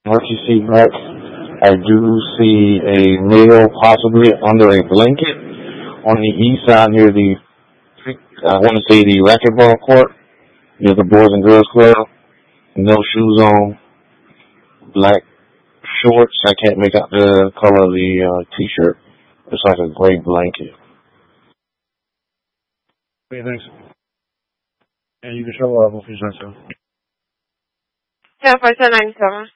What you see next, I do see a nail possibly under a blanket on the east side near the, I want to say the racquetball court, near the Boys and Girls Club. No shoes on, black shorts. I can't make out the color of the t-shirt. It's like a gray blanket. Okay, thanks. And you can show level if you want to. 10-4-10-97.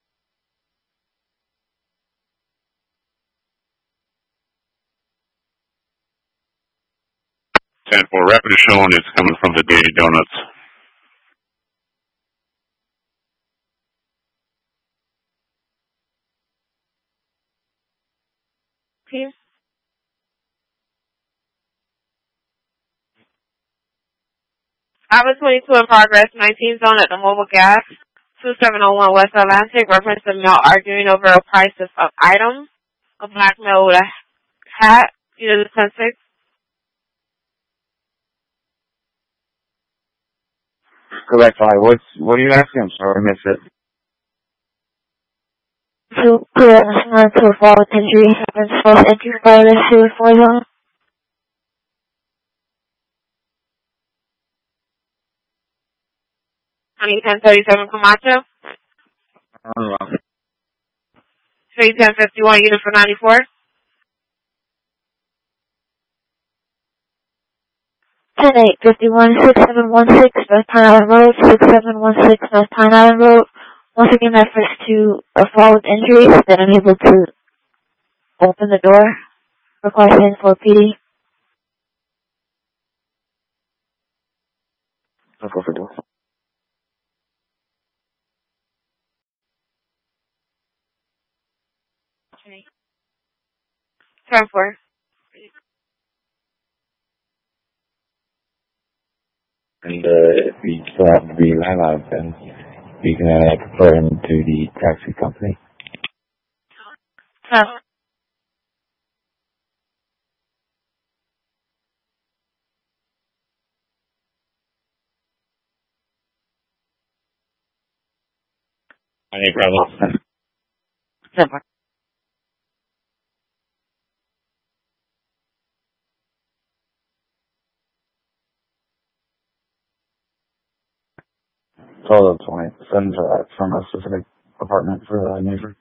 Rapid is showing it's coming from the Danny Donuts. Peace. Alpha 22 in progress, 19 zone at the mobile gas, 2701 West Atlantic, reference to male arguing over a price of items, a black male with a hat, unit 10-6. Correct, what are you asking? I'm sorry, I missed it. So, clear to a fall with injury happens false entry by the 2-4 zone. Honey 1037 Camacho. 31051 unit for 94. 10-8-51 6716 North Pine Island Road, 6716 North Pine Island Road. Once again, that refers to a fall with injuries, then unable to open the door. Requires 10-4 PD. I'll go for door. Okay. 10-4. And if he still happens to be live, then you can refer him to the taxi company. Any problem? 10-4. Total 20. Send from a specific apartment for a neighbor.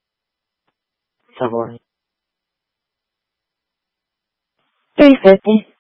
Support. 350.